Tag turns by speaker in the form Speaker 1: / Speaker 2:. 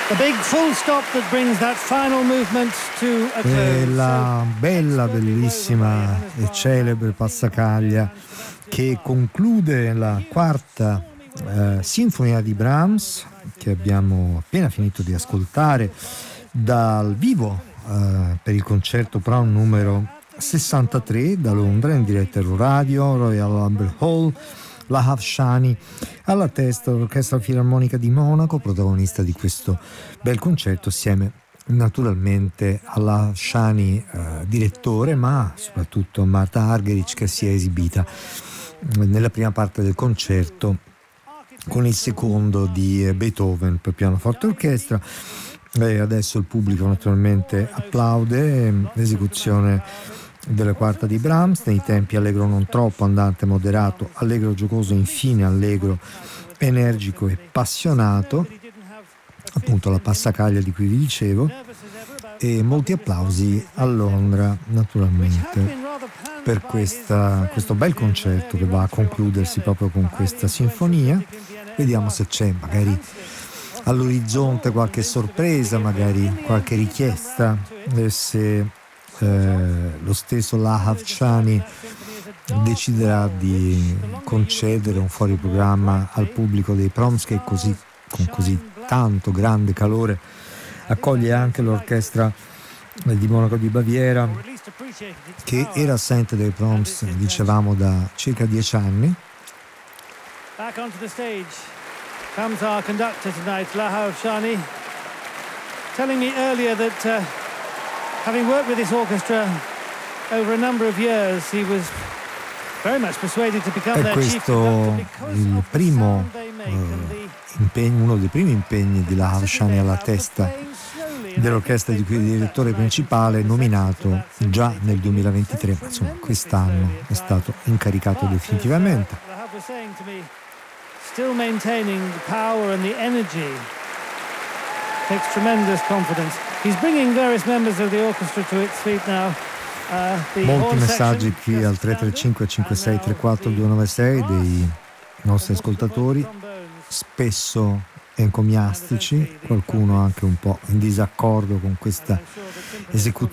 Speaker 1: The big full stop that brings that final movement to a close.
Speaker 2: E la bella, bellissima e celebre passacaglia che conclude la quarta sinfonia di Brahms, che abbiamo appena finito di ascoltare dal vivo per il concerto Brown numero 63 da Londra, in diretta Radio Royal Albert Hall. Lahav Shani alla testa dell'Orchestra Filarmonica di Monaco, protagonista di questo bel concerto, assieme naturalmente alla Shani direttore, ma soprattutto a Marta Argerich, che si è esibita nella prima parte del concerto con il secondo di Beethoven per pianoforte e orchestra. E adesso il pubblico naturalmente applaude l'esecuzione della quarta di Brahms nei tempi allegro non troppo, andante moderato, allegro giocoso, infine allegro energico e appassionato, appunto la passacaglia di cui vi dicevo, e molti applausi a Londra naturalmente per questo bel concerto che va a concludersi proprio con questa sinfonia. Vediamo se c'è magari all'orizzonte qualche sorpresa, magari qualche richiesta, se lo stesso Lahav Shani deciderà di concedere un fuori programma al pubblico dei Proms, che così, con così tanto grande calore, accoglie anche l'orchestra di Monaco di Baviera, che era assente dai Proms, dicevamo, da circa 10 anni.
Speaker 1: Back onto the stage comes our conductor tonight, Lahav Shani, telling me earlier that having worked with this orchestra over a number of years, he was very much persuaded to become their chief conductor
Speaker 2: il primo impegno, uno dei primi impegni di Lahav Shani alla testa dell'orchestra di cui è direttore principale, nominato già nel 2023, ma insomma quest'anno è stato incaricato definitivamente.
Speaker 1: Lahav was saying to me, still maintaining the power and the energy takes tremendous confidence. He's bringing various members of the orchestra to its feet now.
Speaker 2: Molti messaggi qui al 335 5634 296 dei nostri ascoltatori, spesso encomiastici, qualcuno anche un po' in disaccordo con questa esecuzione